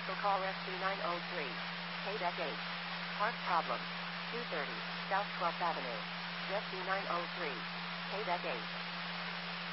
Cancel call SC903. KDEC 8. Park problem. 230 South 12th Avenue. SC903. KDEC 8.